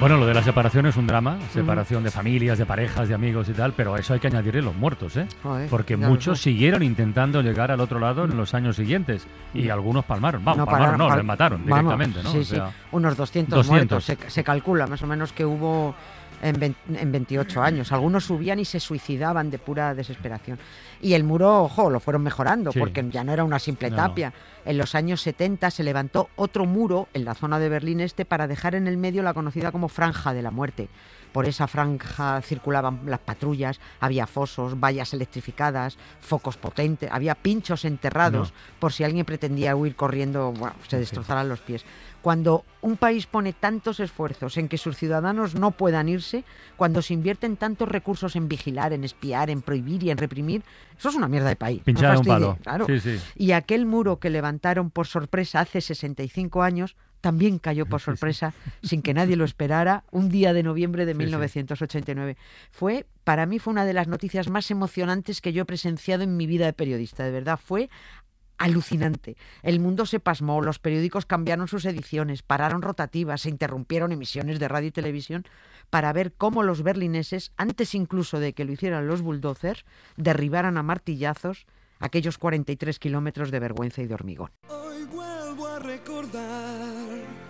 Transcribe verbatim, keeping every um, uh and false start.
Bueno, lo de la separación es un drama, separación uh-huh. de familias, de parejas, de amigos y tal, pero a eso hay que añadirle los muertos, ¿eh? Joder, porque muchos siguieron intentando llegar al otro lado en los años siguientes y algunos palmaron. Vamos, no, palmaron no, pal- les mataron vamos, directamente, ¿no? Sí, o sea, sí, unos doscientos, doscientos. muertos. Se, se calcula más o menos que hubo en, veinte, en veintiocho años. Algunos subían y se suicidaban de pura desesperación. Y el muro, ojo, lo fueron mejorando, sí. porque ya no era una simple no. tapia. En los años setenta se levantó otro muro en la zona de Berlín Este para dejar en el medio la conocida como Franja de la Muerte. Por esa franja circulaban las patrullas, había fosos, vallas electrificadas, focos potentes, había pinchos enterrados no. por si alguien pretendía huir corriendo, bueno, se destrozaran los pies. Cuando un país pone tantos esfuerzos en que sus ciudadanos no puedan irse, cuando se invierten tantos recursos en vigilar, en espiar, en prohibir y en reprimir, eso es una mierda de país. Pinchar no un palo. Claro. Sí, sí. Y aquel muro que levantaron por sorpresa hace sesenta y cinco años también cayó por sorpresa, sí, sí. sin que nadie lo esperara, un día de noviembre de sí, mil novecientos ochenta y nueve. Sí. Fue, para mí fue una de las noticias más emocionantes que yo he presenciado en mi vida de periodista, de verdad, fue alucinante. El mundo se pasmó, los periódicos cambiaron sus ediciones, pararon rotativas, se interrumpieron emisiones de radio y televisión para ver cómo los berlineses, antes incluso de que lo hicieran los bulldozers, derribaran a martillazos aquellos cuarenta y tres kilómetros de vergüenza y de hormigón. Hoy vuelvo a recordar